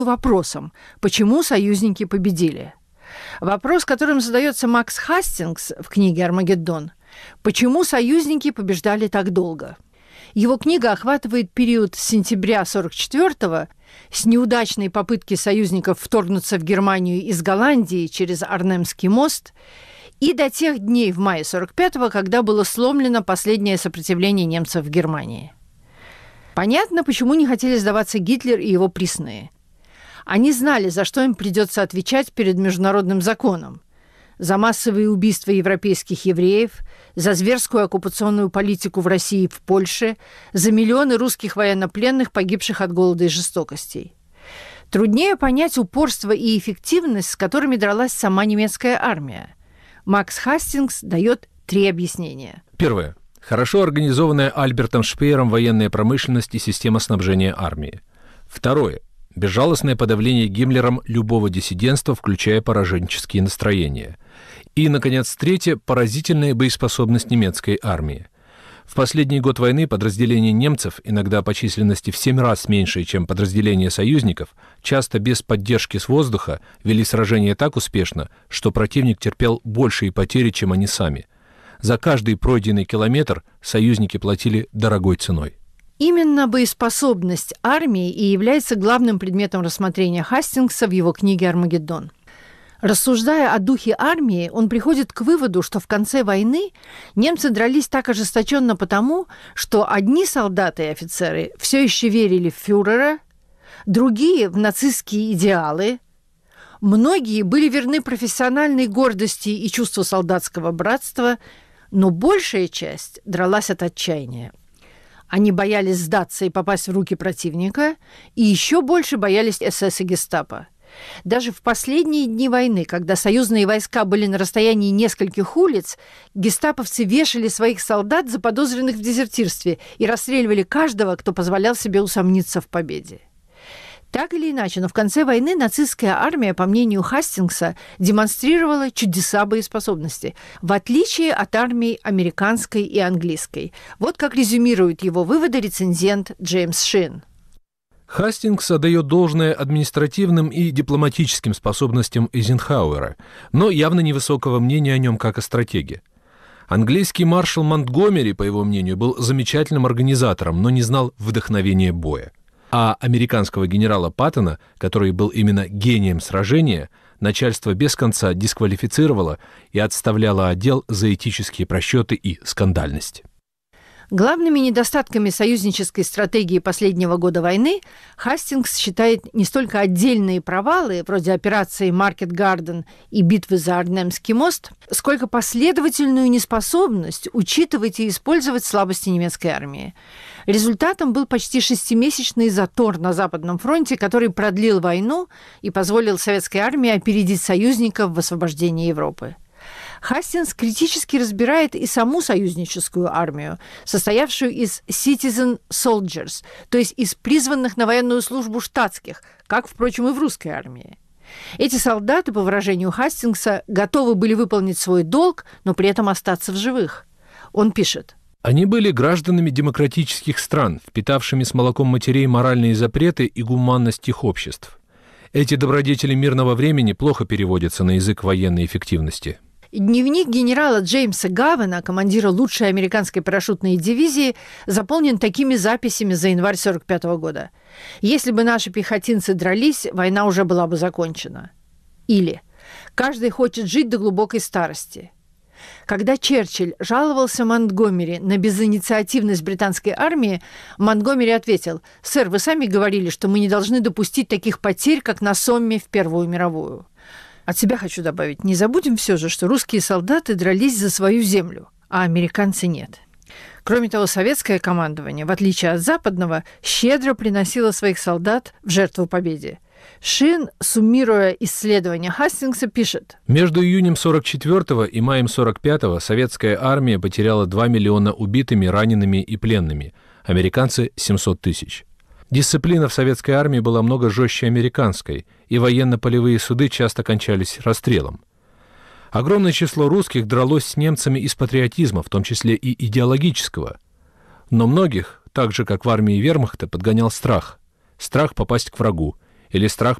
вопросом, почему союзники победили. Вопрос, которым задается Макс Хастингс в книге «Армагеддон», почему союзники побеждали так долго. Его книга охватывает период с сентября 1944-го, с неудачной попытки союзников вторгнуться в Германию из Голландии через Арнемский мост, и до тех дней в мае 1945-го, когда было сломлено последнее сопротивление немцев в Германии. Понятно, почему не хотели сдаваться Гитлер и его приссные. Они знали, за что им придется отвечать перед международным законом. За массовые убийства европейских евреев, за зверскую оккупационную политику в России и в Польше, за миллионы русских военнопленных, погибших от голода и жестокостей. Труднее понять упорство и эффективность, с которыми дралась сама немецкая армия. Макс Хастингс дает 3 объяснения. Первое. Хорошо организованная Альбертом Шпеером военная промышленность и система снабжения армии. Второе. Безжалостное подавление Гиммлером любого диссидентства, включая пораженческие настроения. И, наконец, третье – поразительная боеспособность немецкой армии. В последний год войны подразделения немцев, иногда по численности в 7 раз меньшие, чем подразделения союзников, часто без поддержки с воздуха, вели сражения так успешно, что противник терпел большие потери, чем они сами. За каждый пройденный километр союзники платили дорогой ценой. Именно боеспособность армии и является главным предметом рассмотрения Хастингса в его книге «Армагеддон». Рассуждая о духе армии, он приходит к выводу, что в конце войны немцы дрались так ожесточенно потому, что одни солдаты и офицеры все еще верили в фюрера, другие – в нацистские идеалы, многие были верны профессиональной гордости и чувству солдатского братства, но большая часть дралась от отчаяния. Они боялись сдаться и попасть в руки противника, и еще больше боялись СС и гестапо. Даже в последние дни войны, когда союзные войска были на расстоянии нескольких улиц, гестаповцы вешали своих солдат, заподозренных в дезертирстве, и расстреливали каждого, кто позволял себе усомниться в победе. Так или иначе, но в конце войны нацистская армия, по мнению Хастингса, демонстрировала чудеса боеспособности, в отличие от армий американской и английской. Вот как резюмирует его выводы рецензент Джеймс Шин. Хастингс отдает должное административным и дипломатическим способностям Эйзенхауэра, но явно невысокого мнения о нем как о стратеге. Английский маршал Монтгомери, по его мнению, был замечательным организатором, но не знал вдохновения боя. А американского генерала Паттона, который был именно гением сражения, начальство без конца дисквалифицировало и отставляло отдел за этические просчеты и скандальность. Главными недостатками союзнической стратегии последнего года войны Хастингс считает не столько отдельные провалы, вроде операции «Маркет-Гарден» и битвы за Арнемский мост, сколько последовательную неспособность учитывать и использовать слабости немецкой армии. Результатом был почти 6-месячный затор на Западном фронте, который продлил войну и позволил советской армии опередить союзников в освобождении Европы. Хастингс критически разбирает и саму союзническую армию, состоявшую из citizen soldiers, то есть из призванных на военную службу штатских, как, впрочем, и в русской армии. Эти солдаты, по выражению Хастингса, готовы были выполнить свой долг, но при этом остаться в живых. Он пишет: Они были гражданами демократических стран, впитавшими с молоком матерей моральные запреты и гуманность их обществ. Эти добродетели мирного времени плохо переводятся на язык военной эффективности. Дневник генерала Джеймса Гавена, командира лучшей американской парашютной дивизии, заполнен такими записями за январь 1945 года. «Если бы наши пехотинцы дрались, война уже была бы закончена». Или «Каждый хочет жить до глубокой старости». Когда Черчилль жаловался Монтгомери на безинициативность британской армии, Монтгомери ответил: «Сэр, вы сами говорили, что мы не должны допустить таких потерь, как на Сомме в Первую мировую». От себя хочу добавить, не забудем все же, что русские солдаты дрались за свою землю, а американцы нет. Кроме того, советское командование, в отличие от западного, щедро приносило своих солдат в жертву победе. Шин, суммируя исследования Хастингса, пишет: Между июнем 1944 и маем 1945 советская армия потеряла 2 миллиона убитыми, ранеными и пленными, американцы – 700 тысяч. Дисциплина в советской армии была много жестче американской, и военно-полевые суды часто кончались расстрелом. Огромное число русских дралось с немцами из патриотизма, в том числе и идеологического. Но многих, так же как в армии вермахта, подгонял страх. Страх попасть к врагу. или страх